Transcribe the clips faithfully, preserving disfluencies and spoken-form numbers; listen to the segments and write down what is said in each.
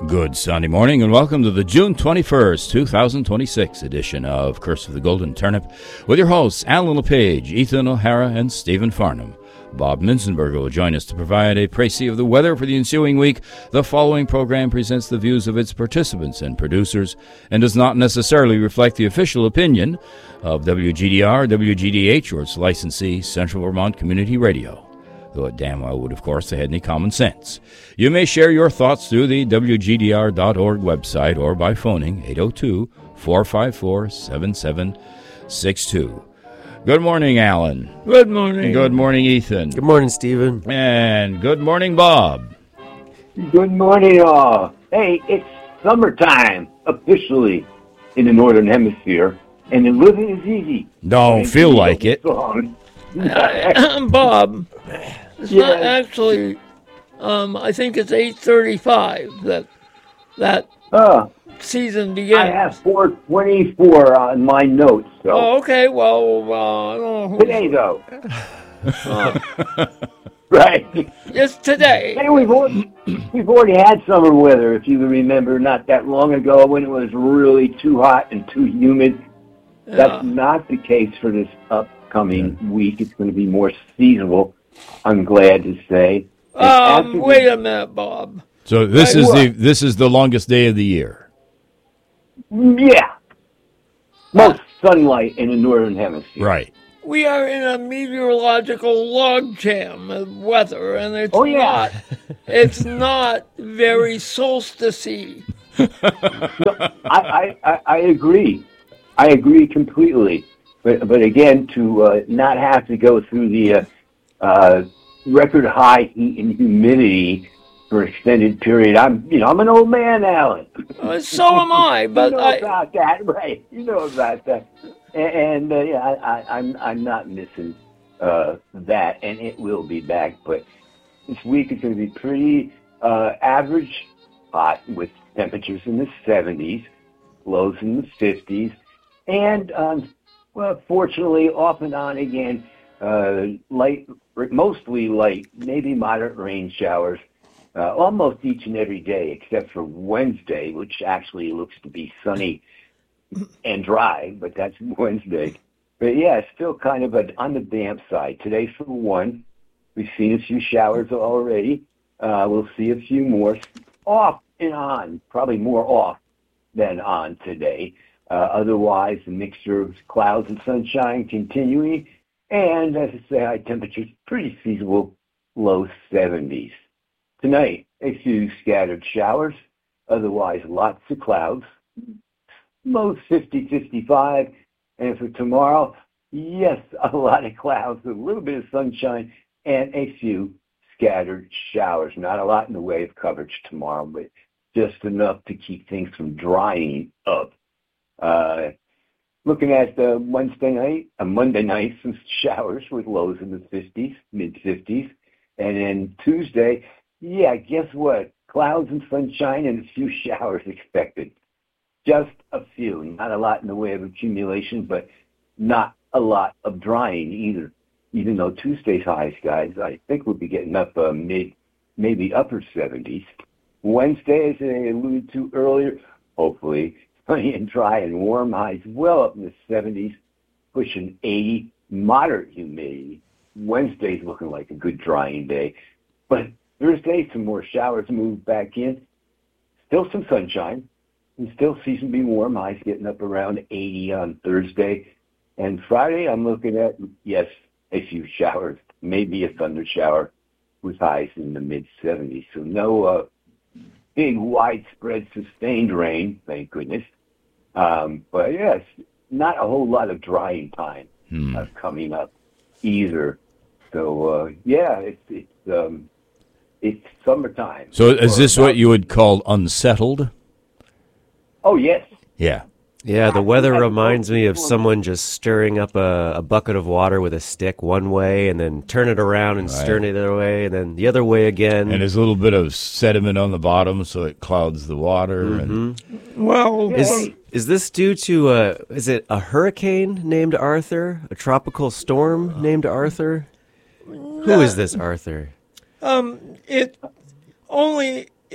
Good Sunday morning and welcome to the June twenty-first, twenty twenty-six edition of Curse of the Golden Turnip with your hosts Alan LePage, Ethan O'Hara, and Stephen Farnham. Bob Minzenberger will join us to provide a précis of the weather for the ensuing week. The following program presents the views of its participants and producers and does not necessarily reflect the official opinion of W G D R, W G D H, or its licensee, Central Vermont Community Radio. Though it damn well would, of course, they had any common sense. You may share your thoughts through the W G D R dot org website or by phoning eight oh two, four five four, seven seven six two. Good morning, Alan. Good morning. Good morning, Ethan. Good morning, Stephen. And good morning, Bob. Good morning, all. Hey, it's summertime, officially, in the Northern Hemisphere, and the living is easy. Don't Thank feel you, like it. song. Uh, Bob, it's Yes. not actually, um, I think it's eight thirty-five that that Uh, season I begins. have four twenty-four on my notes, so. Oh, okay, well, uh, I don't know who- Today, though. uh, Right. it's today. Hey, we've already, we've already had summer weather, if you remember, not that long ago when it was really too hot and too humid. That's Yeah. not the case for this upcoming week. It's going to be more seasonal, I'm glad to say. And after Um, the- wait a minute, Bob. So this Hey, is the what? this is the longest day of the year. Yeah. Most sunlight in the Northern Hemisphere. Right. We are in a meteorological logjam of weather, and it's Oh, yeah. not. It's not very solstice-y. I, I, I, I agree. I agree completely. But but again, to uh, not have to go through the uh, uh, record high heat and humidity for an extended period. I'm you know I'm an old man, Alan. Uh, so am I, but you know I. about that, right? You know about that. And, and uh, yeah, I, I, I'm I'm not missing uh, that, and it will be back. But this week is going to be pretty uh, average hot with temperatures in the seventies, lows in the fifties, and um, well, fortunately, off and on again, uh, light, mostly light, maybe moderate rain showers. Uh, almost each and every day, except for Wednesday, which actually looks to be sunny and dry, but that's Wednesday. But yeah, it's still kind of a, on the damp side. Today, for one, we've seen a few showers already. Uh, we'll see a few more off and on, probably more off than on today. Uh, otherwise, a mixture of clouds and sunshine continuing, and as I say, high temperatures, pretty feasible, low seventies. Tonight, a few scattered showers, otherwise lots of clouds, low fifty, fifty-five, and for tomorrow, yes, a lot of clouds, a little bit of sunshine, and a few scattered showers. Not a lot in the way of coverage tomorrow, but just enough to keep things from drying up. Uh, looking at uh, Wednesday night, uh, Monday night, some showers with lows in the fifties, mid-fifties, and then Tuesday, yeah, guess what? Clouds and sunshine and a few showers expected. Just a few. Not a lot in the way of accumulation, but not a lot of drying either. Even though Tuesday's highs, guys, I think we'll be getting up uh, mid, maybe upper seventies. Wednesday, as I alluded to earlier, hopefully sunny and dry and warm, highs well up in the seventies, pushing eighty, moderate humidity. Wednesday's looking like a good drying day. But Thursday, some more showers move back in. Still some sunshine. And still seasonably warm. Highs getting up around eighty on Thursday. And Friday, I'm looking at, yes, a few showers. Maybe a thunder shower with highs in the mid-seventies. So no uh, big, widespread, sustained rain, thank goodness. Um, but, yes, not a whole lot of drying time Hmm. uh, coming up either. So, uh, yeah, it's... it's um, It's summertime. So is Or this about- what you would call unsettled? Oh, yes. Yeah. Yeah, the weather I- I- reminds me of someone just stirring up a, a bucket of water with a stick one way and then turn it around and Right. stir it the other way and then the other way again. And there's a little bit of sediment on the bottom, so it clouds the water. And Well, Is is this due to a, is it a hurricane named Arthur? A tropical storm named Arthur? Who is this Arthur? um, it only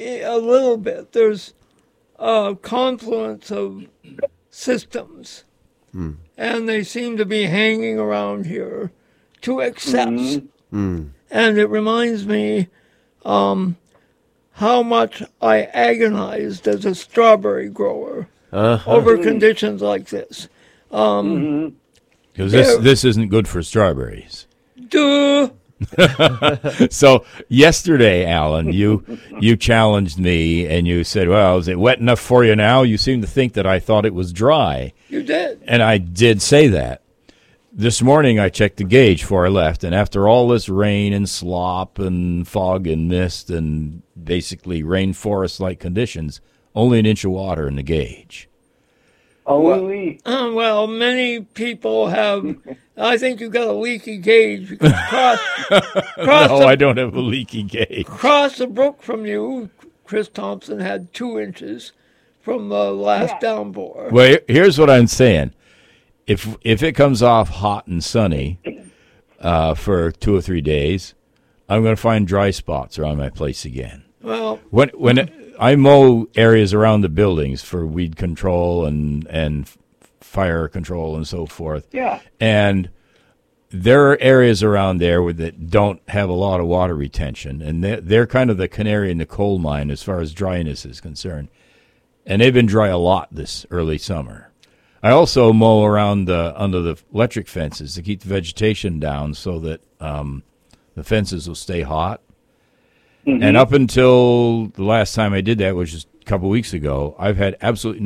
a little bit. There's a confluence of systems, Mm. and they seem to be hanging around here to excess. Mm-hmm. Mm. And it reminds me um, how much I agonized as a strawberry grower Uh-huh. over conditions like this. Um, Because this, Yeah. this isn't good for strawberries. duh. So yesterday, Alan, you you challenged me and you said, well, is it wet enough for you now? You seem to think that I thought it was dry. You did. And I did say that. This morning I checked the gauge before I left, and after all this rain and slop and fog and mist and basically rainforest-like conditions, only an inch of water in the gauge. Only. Uh, well, many people have. I think you've got a leaky gauge. Because Cross, cross, No, the, I don't have a leaky gauge. cross the brook from you, Chris Thompson had two inches from the last downpour. Well, here- here's what I'm saying. If if it comes off hot and sunny uh, for two or three days, I'm going to find dry spots around my place again. Well, When when I mow areas around the buildings for weed control and and fire control and so forth, Yeah. and there are areas around there where that don't have a lot of water retention, and they're, they're kind of the canary in the coal mine as far as dryness is concerned. And they've been dry a lot this early summer. I also mow around the, under the electric fences to keep the vegetation down so that um, the fences will stay hot. And up until the last time I did that, which is a couple weeks ago, I've had absolutely no